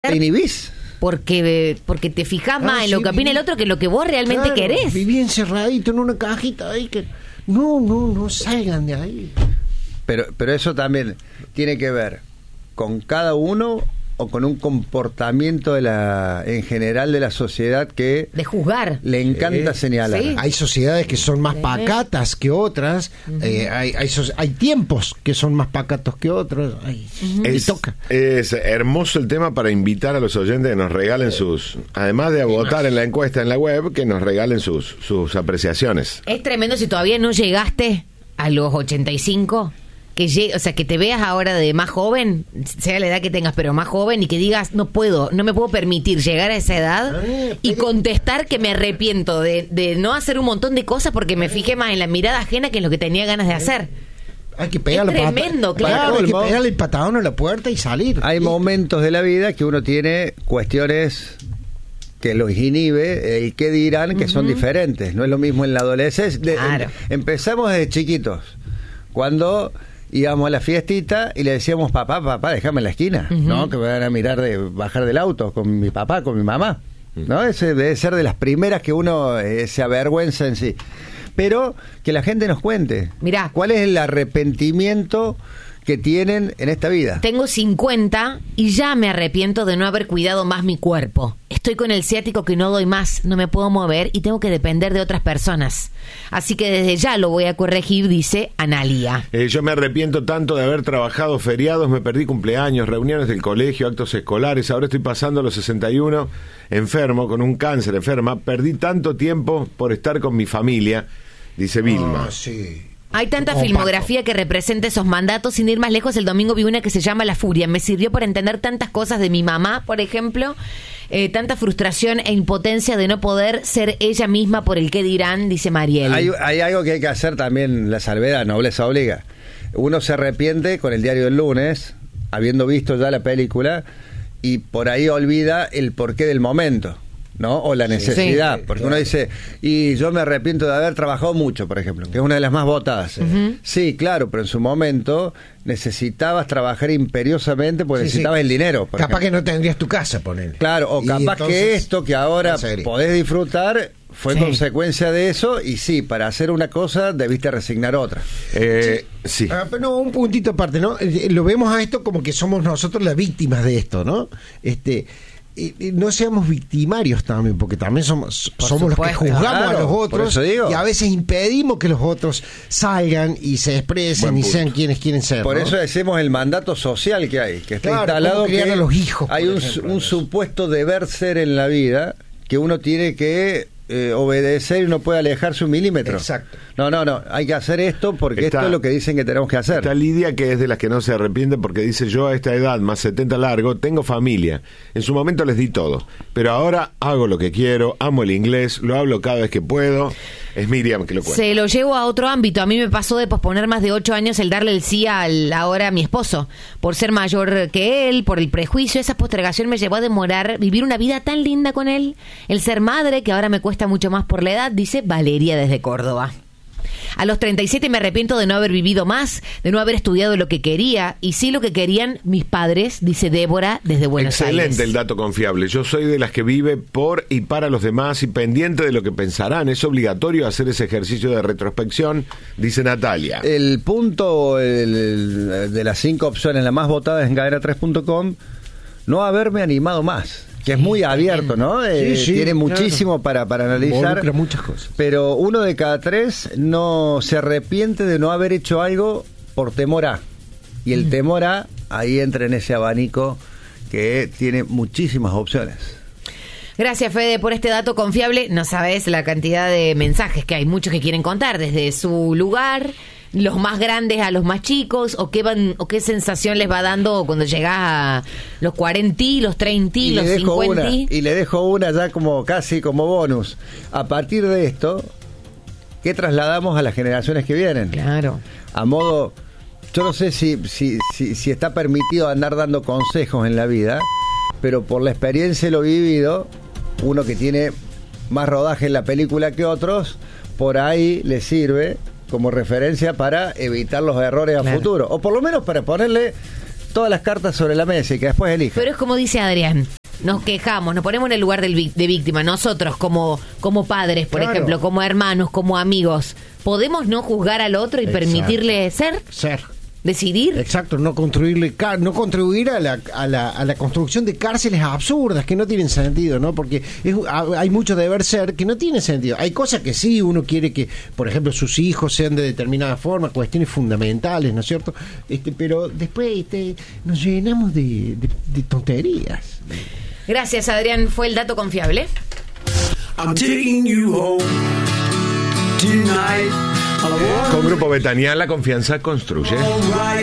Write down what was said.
Te inhibís. Porque te fijás más en lo que opina el otro que lo que vos realmente querés. Viví encerradito en una cajita ahí que... No salgan de ahí. Pero eso también tiene que ver con cada uno o con un comportamiento en general de la sociedad que... De juzgar. Le encanta señalar. Sí. Hay sociedades que son más pacatas que otras. Hay tiempos que son más pacatos que otros. Toca. Es hermoso el tema para invitar a los oyentes que nos regalen además de votar en la encuesta en la web, que nos regalen sus apreciaciones. Es tremendo si todavía no llegaste a los 85... o sea, que te veas ahora de más joven, sea la edad que tengas, pero más joven, y que digas, no me puedo permitir llegar a esa edad y contestar que me arrepiento de no hacer un montón de cosas porque me fijé más en la mirada ajena que en lo que tenía ganas de hacer. Hay que pegarle tremendo, claro. Hay que pegarle el patadón a la puerta y salir. Hay momentos de la vida que uno tiene cuestiones que los inhibe, el qué dirán, que son diferentes. No es lo mismo en la adolescencia. Claro. Empezamos desde chiquitos, cuando íbamos a la fiestita y le decíamos, papá, déjame en la esquina, ¿no? Que me van a mirar bajar del auto con mi papá, con mi mamá, ¿no? Ese debe ser de las primeras que uno se avergüenza en sí. Pero que la gente nos cuente. Mirá. ¿Cuál es el arrepentimiento que tienen en esta vida? Tengo 50 y ya me arrepiento de no haber cuidado más mi cuerpo. Estoy con el ciático que no doy más, no me puedo mover y tengo que depender de otras personas. Así que desde ya lo voy a corregir, dice Analía. Yo me arrepiento tanto de haber trabajado feriados, me perdí cumpleaños, reuniones del colegio, actos escolares. Ahora estoy pasando los 61, enfermo, con un cáncer, enferma. Perdí tanto tiempo por estar con mi familia, dice Vilma. Sí. Hay tanta filmografía que representa esos mandatos. Sin ir más lejos, el domingo vi una que se llama La Furia. Me sirvió para entender tantas cosas de mi mamá, por ejemplo. Tanta frustración e impotencia de no poder ser ella misma por el qué dirán, dice Mariel. Hay algo que hay que hacer también, la salvedad, nobleza obliga. Uno se arrepiente con el diario del lunes, habiendo visto ya la película, y por ahí olvida el porqué del momento, ¿no? O la necesidad, sí, porque uno dice, y yo me arrepiento de haber trabajado mucho, por ejemplo, que es una de las más votadas. Sí, claro, pero en su momento necesitabas trabajar imperiosamente porque necesitabas el dinero. Capaz que no tendrías tu casa, ponele. Claro, o capaz entonces, que esto que ahora podés disfrutar fue consecuencia de eso, y sí, para hacer una cosa debiste resignar otra. Sí. Pero no, un puntito aparte, ¿no? Lo vemos a esto como que somos nosotros las víctimas de esto, ¿no? No seamos victimarios también, porque también somos los que juzgamos a los otros y a veces impedimos que los otros salgan y se expresen y sean quienes quieren ser. Por eso decimos el mandato social que hay, que está instalado, que a los hijos, hay un supuesto deber ser en la vida que uno tiene que obedecer y no puede alejarse un milímetro. Exacto. No, hay que hacer esto porque esto es lo que dicen que tenemos que hacer. Está Lidia, que es de las que no se arrepiente, porque dice: yo a esta edad, más 70 largo, tengo familia. En su momento les di todo, pero ahora hago lo que quiero, amo el inglés, lo hablo cada vez que puedo. Es Miriam que lo cuenta. Se lo llevo a otro ámbito. A mí me pasó de posponer más de 8 años el darle el sí ahora a mi esposo, por ser mayor que él, por el prejuicio. Esa postergación me llevó a demorar vivir una vida tan linda con él. El ser madre, que ahora me cuesta mucho más por la edad, dice Valeria desde Córdoba. A los 37 me arrepiento de no haber vivido más, de no haber estudiado lo que quería, y sí lo que querían mis padres, dice Débora desde Buenos Aires. Excelente el dato confiable. Yo soy de las que vive por y para los demás y pendiente de lo que pensarán. Es obligatorio hacer ese ejercicio de retrospección, dice Natalia. El punto de las 5 opciones, la más votada es en cadena3.com, no haberme animado más. Que es muy abierto, ¿no? Tiene muchísimo para analizar. Involucra muchas cosas. Pero 1 de cada 3 no se arrepiente de no haber hecho algo por temor a. Y el temor a, ahí entra en ese abanico que tiene muchísimas opciones. Gracias, Fede, por este dato confiable. No sabes la cantidad de mensajes que hay, muchos que quieren contar desde su lugar, los más grandes a los más chicos, o qué sensación les va dando cuando llegás a los 40, los 30, los 50. Y le dejo una ya como casi como bonus. A partir de esto, ¿qué trasladamos a las generaciones que vienen? Claro. A modo, yo no sé si está permitido andar dando consejos en la vida, pero por la experiencia y lo vivido, uno que tiene más rodaje en la película que otros, por ahí le sirve como referencia para evitar los errores a futuro, o por lo menos para ponerle todas las cartas sobre la mesa y que después elija. Pero es como dice Adrián, nos quejamos, nos ponemos en el lugar de víctima, nosotros como padres, por ejemplo, como hermanos, como amigos, ¿podemos no juzgar al otro y permitirle ser? Decidir. Exacto, no contribuir a la construcción de cárceles absurdas que no tienen sentido, ¿no? Porque hay mucho deber ser que no tiene sentido. Hay cosas que sí, uno quiere que, por ejemplo, sus hijos sean de determinada forma, cuestiones fundamentales, ¿no es cierto? Pero después nos llenamos de tonterías. Gracias, Adrián, fue el dato confiable. I'm taking you home tonight. Con Grupo Betania, la confianza construye.